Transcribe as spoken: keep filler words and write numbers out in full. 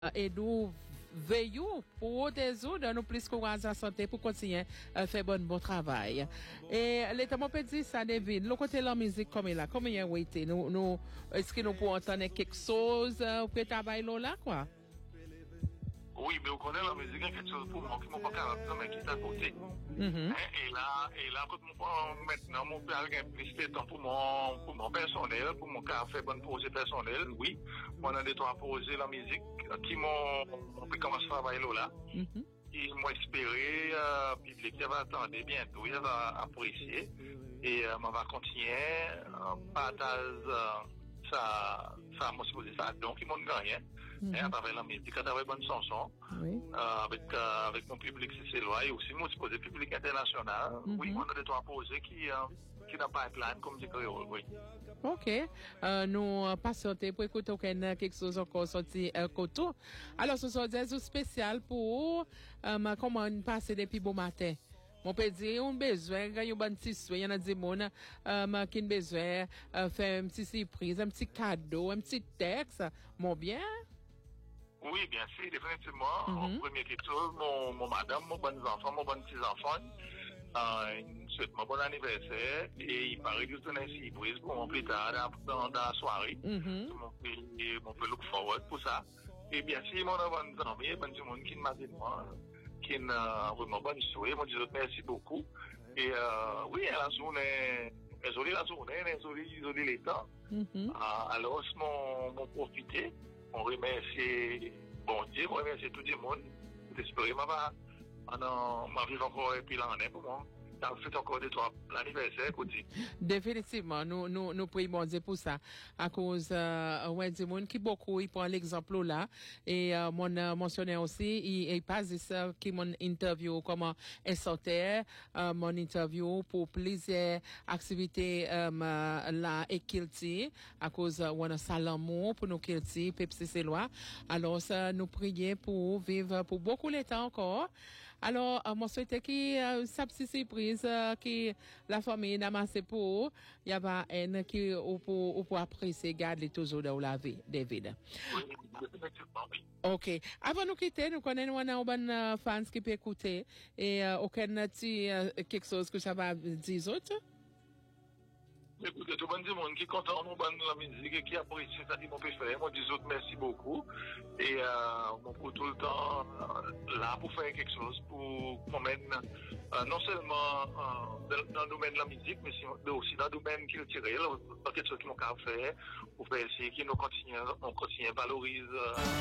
et nous veillons pour protéger dans nos plus courage en santé pour continuer à faire bon bon travail. Et l'état mon peut dire ça David, le côté la musique comme là, comment il a été nous nous est-ce que nous pouvons entendre quelque chose pour travailler là quoi? Oui, mais on connaît la musique, quelque chose pour moi qui m'a pas capable de mettre à côté. Mm-hmm. Et là, et là, quand mon maintenant, mon père a plus de temps pour mon, pour mon personnel, pour mon cas, fait bon projet personnel, oui. On a des trois projets la musique qui m'ont, on peut commencer à travailler là. Mm-hmm. Ils m'ont espéré, euh, public, il va attendre bientôt, il va apprécier. Et, euh, on va continuer, euh, partage, euh, ça, ça m'a supposé ça, donc ils m'ont gagné. Mm-hmm. Et à travers la musique, à travers bonne chanson, oui. euh, avec, euh, avec mon public, c'est loin, et aussi mon supposé public international. Mm-hmm. Oui, on a des trois projets qui, euh, qui n'ont pas plan, comme dit créole, oui. Ok, euh, nous euh, patienter pour écouter quelque chose encore sorti euh, côté. Alors, ce sont des jours spéciaux pour euh, comment passer depuis bon matin. Mon peut dire, on besoin, quand il y a un petit souhait, il y en a des gens euh, qui ont besoin de faire une petite surprise, un petit cadeau, un petit texte. Mon bien? Oui, bien sûr, définitivement. Mm-hmm. En premier quelque chose, mon, mon madame, mon bon enfant, mon bon petits-enfants, euh, souhaite mon bon anniversaire et il paraît que c'est une surprise pour mon plus tard dans, dans la soirée. Mm-hmm. Mon peut look forward pour ça. Et bien sûr, mon bon ami, bon du monde qui m'a dit moi, qui m'a vraiment bonne souhait, moi, je dis merci beaucoup. Et euh, oui, la journée, désolé la journée, désolé, désolé les temps. Mm-hmm. Euh, alors, mon, mon profité. On remercie, bon Dieu, on remercie tout le monde. J'espère que ma vie encore et puis l'année pour moi. Ça fait encore de toi l'anniversaire, côté. Définitivement, nous, nous, nous prions bon Dieu pour ça. À cause, euh, ouais, du monde qui beaucoup, il prend l'exemple là. Et, euh, mon, euh, mentionné aussi, il, il passe ça, qui mon interview, comment elle sortait, euh, mon interview pour plusieurs activités, euh, là, et Kilti, à cause, euh, on a Salamo, pour nous Kilti, Pepsi c'est loi. Alors, ça, nous prions pour vivre pour beaucoup de temps encore. Alors, euh, moi, souhaite qui, euh, sa petite surprise, euh, qui, la famille n'a massé pour, il y a pas un qui, ou pour, ou pour apprécier, garder toujours dans la vie, David. Oui, effectivement, oui. OK. Avant de quitter, nous connaissons un bon euh, fans qui peut écouter, et, euh, aucun petit, euh, quelque chose que ça va dire autres? Écoutez, tout le monde qui est content de la musique et qui apprécie ça qui m'a fait faire. Moi, dis autres merci beaucoup. Et, euh, on pour tout le temps, euh, là pour faire quelque chose, pour qu'on mène, euh, non seulement, euh, dans, dans le domaine de la musique, mais aussi dans le domaine culturel, quelque chose qui m'a fait, pour faire essayer, qui nous continue, on continue, valorise, euh,